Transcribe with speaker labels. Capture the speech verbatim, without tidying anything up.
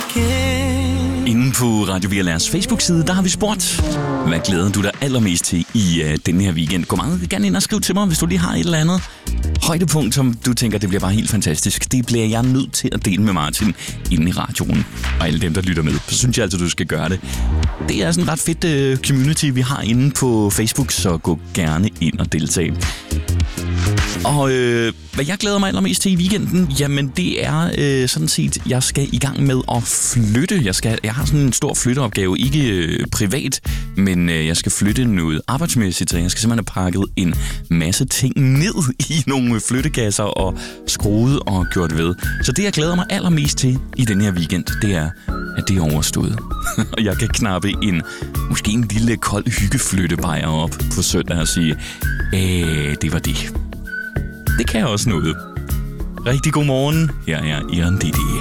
Speaker 1: igen.
Speaker 2: Inden på Radio Violers Facebook-side, der har vi spurgt, hvad glæder du dig allermest til i uh, denne her weekend? Gå meget gerne ind og skriv til mig, hvis du lige har et eller andet højdepunkt, som du tænker, det bliver bare helt fantastisk. Det bliver jeg nødt til at dele med Martin inde i radioen. Og alle dem, der lytter med, så synes jeg altså, du skal gøre det. Det er sådan en ret fedt uh, community, vi har inde på Facebook, så gå gerne ind og deltage. Og øh, hvad jeg glæder mig allermest til i weekenden, jamen det er øh, sådan set, jeg skal i gang med at flytte. Jeg, skal, jeg har sådan en stor flytteopgave, ikke øh, privat, men øh, jeg skal flytte noget arbejdsmæssigt, så jeg skal simpelthen have pakket en masse ting ned i nogle flyttekasser og skruet og gjort ved. Så det, jeg glæder mig allermest til i den her weekend, det er, at det er overstået. Og jeg kan knappe en, måske en lille kold hyggeflyttebajer op på søndag og sige, øh, det var det. Det kan også noget. Rigtig god morgen. Her er Iran Didi.